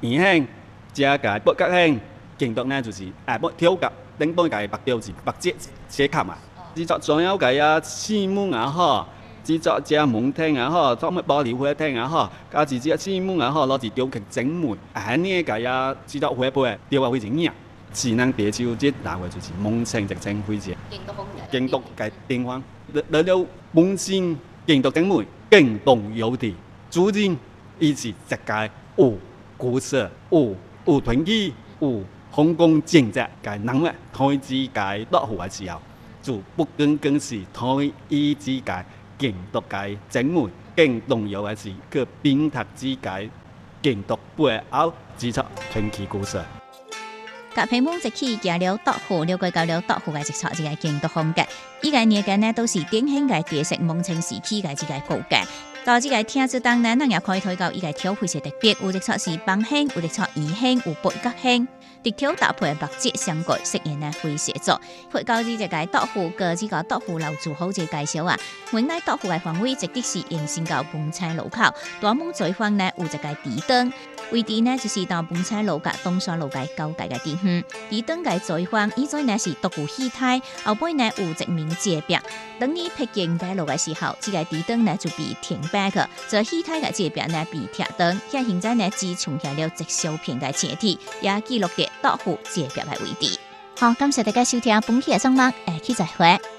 圆形，加个八角形，建筑呢就是不挑角，顶端个目标是目节写卡嘛。制作所有个树木也好，制作只门厅也好，做乜玻璃花厅也好，加制作树木也好，攞住雕刻整门，呢个制作花杯雕啊非常硬。智能别墅即大概就是梦清直情非常。京都嘅地方，嚟到本身京都整门，京东有地，主人以及直界有故事，有团结，有香港政治嘅能力，推之嘅落户嘅时候，就不僅僅是推以之嘅京都嘅整門，更重要嘅是佢變特之嘅京都背後指出傳奇故事。 甲皮蒙一起行了獨戶，了解到了獨戶嘅一撮一個京都風格，依個年間呢都是典型嘅地色蒙清時期嘅一個風格。到這個聽子當呢，咱也可以睇到依個條非常特別，有一撮是方形，有一撮圓形，有八角形。直條搭配目節相隔，飾演呢非常足。配到呢一個獨戶，個這個獨戶樓住好者介紹啊。原來獨戶嘅範圍直直是延伸到飯菜路口，大門最方呢有一個地燈。位置呢就是到飯菜路甲東山路嘅交界嘅地方。地燈嘅最方，以前呢是獨具氣態，後背呢有一名界壁。等你迫近街路嘅時候，這個地燈呢就被停擺去，這氣態嘅界壁呢被踢斷，現現在呢只剩下了一小片嘅斜體，也記錄嘅獨戶界壁嘅位置。好，感謝大家收聽本期嘅節目，下期再會。